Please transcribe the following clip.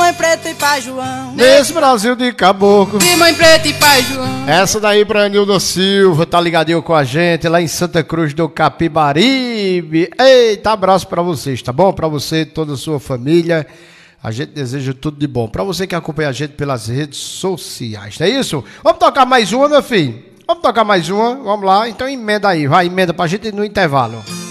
mãe preta e pai João. Nesse Brasil de caboclo. De mãe preta e pai João. Essa daí pra Nilda Silva, tá ligadinho com a gente lá em Santa Cruz do Capibaribe. Eita, abraço pra vocês, tá bom? Pra você e toda a sua família. A gente deseja tudo de bom. Pra você que acompanha a gente pelas redes sociais, não é isso? Vamos tocar mais uma, meu filho? Vamos tocar mais uma? Vamos lá. Então emenda aí, vai, emenda pra gente ir no intervalo.